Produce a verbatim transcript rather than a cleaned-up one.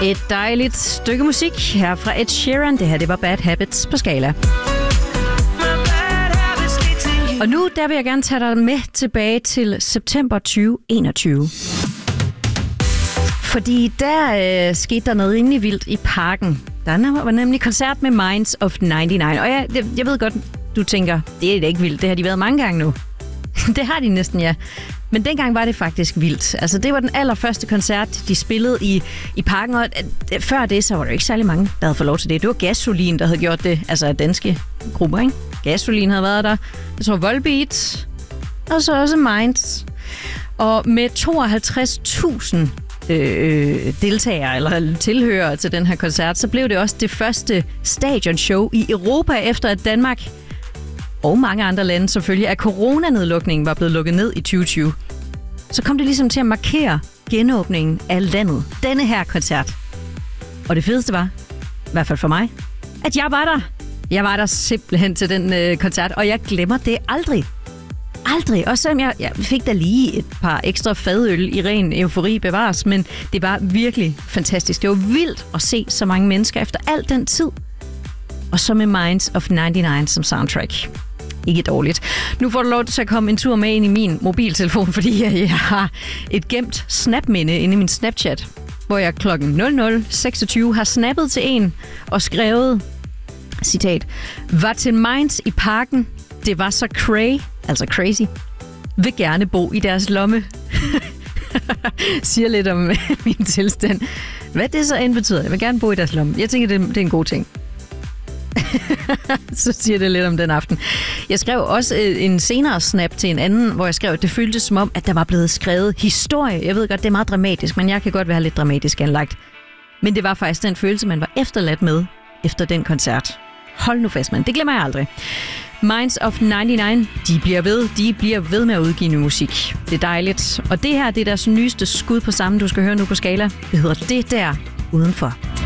Et dejligt stykke musik her fra Ed Sheeran. Det her, det var Bad Habits på Skala. Og nu, der vil jeg gerne tage dig med tilbage til september tyve enogtyve. Fordi der øh, skete der noget rimelig vildt i Parken. Der var nemlig koncert med Minds of nioghalvfems. Og jeg, jeg ved godt, du tænker, det er da ikke vildt. Det har de været mange gange nu. Det har de næsten, ja. Men dengang var det faktisk vildt. Altså, det var den allerførste koncert, de spillede i, i Parken. Og før det, så var der ikke særlig mange, der havde fået lov til det. Det var Gasolin, der havde gjort det. Altså danske grupper, ikke? Gasolin havde været der. Jeg tror Volbeat. Og så også Minds. Og med tooghalvtreds tusind øh, deltagere eller tilhørere til den her koncert, så blev det også det første stadionshow i Europa, efter at Danmark og mange andre lande selvfølgelig af coronanedlukningen var blevet lukket ned i tyve tyve. Så kom det ligesom til at markere genåbningen af landet. Denne her koncert. Og det fedeste var, i hvert fald for mig, at jeg var der. Jeg var der simpelthen til den øh, koncert, og jeg glemmer det aldrig. Aldrig. Også selvom jeg, jeg fik da lige et par ekstra fadøl i ren eufori bevares, men det var virkelig fantastisk. Det var vildt at se så mange mennesker efter al den tid. Og så med Minds of nioghalvfems som soundtrack. Ikke dårligt. Nu får du lov til at komme en tur med ind i min mobiltelefon, fordi jeg har et gemt snapminde inde i min Snapchat, hvor jeg klokken nul nul seksogtyve har snappet til en og skrevet, citat, var til Minds i Parken, det var så cray, altså crazy, vil gerne bo i deres lomme. Siger lidt om min tilstand. Hvad det så end betyder, jeg vil gerne bo i deres lomme. Jeg tænker, det, det er en god ting. Så siger det lidt om den aften. Jeg skrev også en senere snap til en anden, hvor jeg skrev, at det føltes som om, at der var blevet skrevet historie. Jeg ved godt, det er meget dramatisk, men jeg kan godt være lidt dramatisk anlagt. Men det var faktisk den følelse, man var efterladt med efter den koncert. Hold nu fast, mand. Det glemmer jeg aldrig. Minds of nioghalvfems, de bliver ved. De bliver ved med at udgive ny musik. Det er dejligt. Og det her, det er deres nyeste skud på sammen, du skal høre nu på Skala. Det hedder Det Der Udenfor.